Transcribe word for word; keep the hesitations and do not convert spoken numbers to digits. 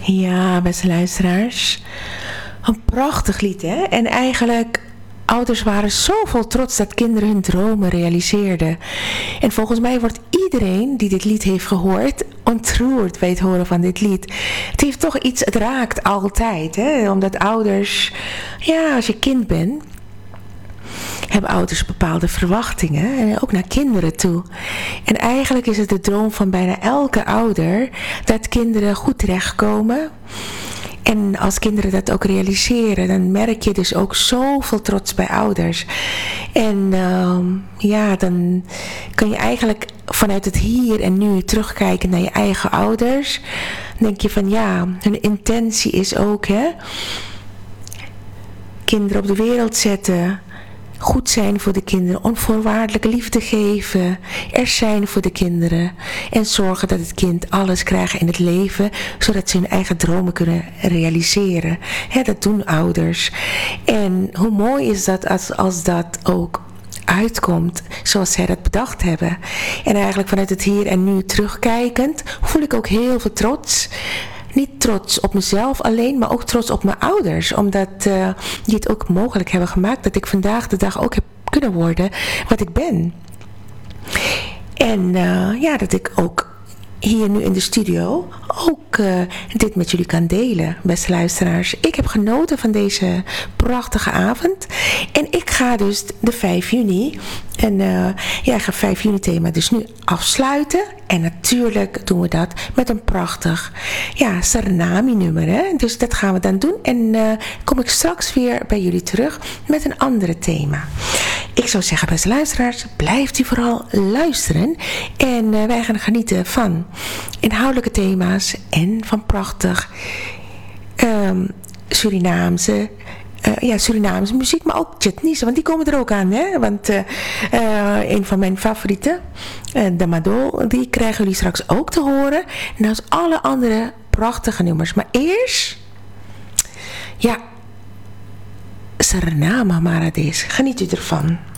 Ja, beste luisteraars. Een prachtig lied, hè? En eigenlijk, ouders waren zo vol trots dat kinderen hun dromen realiseerden. En volgens mij wordt iedereen die dit lied heeft gehoord ontroerd bij het horen van dit lied. Het heeft toch iets, het raakt altijd, hè? Omdat ouders, ja, als je kind bent, hebben ouders bepaalde verwachtingen, en ook naar kinderen toe. En eigenlijk is het de droom van bijna elke ouder dat kinderen goed terechtkomen. En als kinderen dat ook realiseren, dan merk je dus ook zoveel trots bij ouders. En uh, ja, dan kun je eigenlijk vanuit het hier en nu terugkijken naar je eigen ouders. Dan denk je van ja, hun intentie is ook, hè, kinderen op de wereld zetten. Goed zijn voor de kinderen, onvoorwaardelijke liefde geven, er zijn voor de kinderen en zorgen dat het kind alles krijgt in het leven, zodat ze hun eigen dromen kunnen realiseren. He, dat doen ouders. En hoe mooi is dat als, als dat ook uitkomt zoals zij dat bedacht hebben. En eigenlijk vanuit het hier en nu terugkijkend voel ik ook heel veel trots. Niet trots op mezelf alleen, maar ook trots op mijn ouders. Omdat uh, die het ook mogelijk hebben gemaakt dat ik vandaag de dag ook heb kunnen worden wat ik ben. En uh, ja, dat ik ook hier nu in de studio ook uh, dit met jullie kan delen, beste luisteraars. Ik heb genoten van deze prachtige avond. En ik ga dus de vijf juni, en uh, ja, ik ga vijf juni thema dus nu afsluiten. En natuurlijk doen we dat met een prachtig, ja, Suriname nummer, hè. Dus dat gaan we dan doen. En uh, kom ik straks weer bij jullie terug met een andere thema. Ik zou zeggen, beste luisteraars, blijft u vooral luisteren. En uh, wij gaan genieten van inhoudelijke thema's en van prachtig um, Surinaamse, uh, ja, Surinaamse muziek, maar ook Chetnese, want die komen er ook aan, hè? Want uh, uh, een van mijn favorieten, uh, de Madol, die krijgen jullie straks ook te horen. En als alle andere prachtige nummers. Maar eerst, ja, Suriname Maradis. Geniet u ervan.